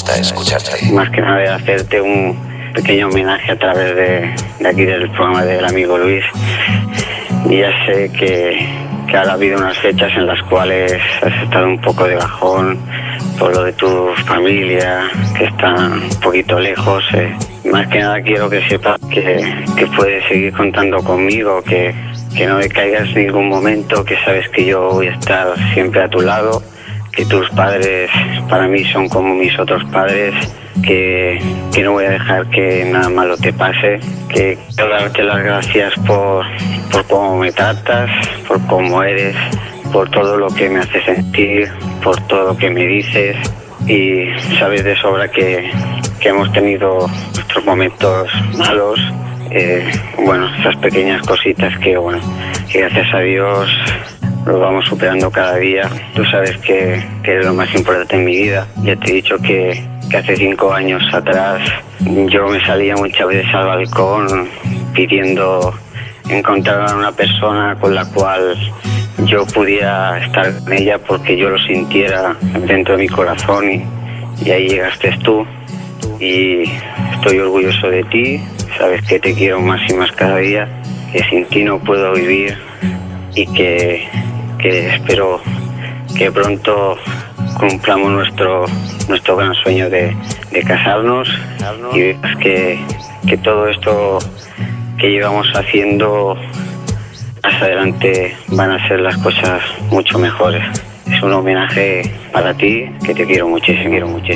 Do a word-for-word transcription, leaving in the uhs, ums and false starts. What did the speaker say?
gusta escucharte. Más que nada de hacerte un pequeño homenaje a través de, de aquí del programa del amigo Luis. Y ya sé que, que ahora ha habido unas fechas en las cuales has estado un poco de bajón por lo de tu familia, que está un poquito lejos. Eh. Más que nada quiero que sepas que, que puedes seguir contando conmigo, que, que no decaigas en ningún momento, que sabes que yo voy a estar siempre a tu lado, que tus padres para mí son como mis otros padres, que, que no voy a dejar que nada malo te pase, que quiero darte las gracias por, por cómo me tratas, por cómo eres, por todo lo que me hace sentir, por todo lo que me dices, y sabes de sobra que, que hemos tenido nuestros momentos malos, eh, bueno, esas pequeñas cositas que, bueno, que gracias a Dios lo vamos superando cada día. Tú sabes que, que eres lo más importante en mi vida. Ya te he dicho que, que hace cinco años atrás yo me salía muchas veces al balcón pidiendo encontrar a una persona con la cual yo pudiera estar con ella porque yo lo sintiera dentro de mi corazón, y, y ahí llegaste tú, y estoy orgulloso de ti. Sabes que te quiero más y más cada día, que sin ti no puedo vivir, y que, que espero que pronto cumplamos nuestro nuestro gran sueño de, de casarnos, y veas que, que todo esto que llevamos haciendo más adelante van a ser las cosas mucho mejores. Es un homenaje para ti, que te quiero muchísimo, quiero muchísimo.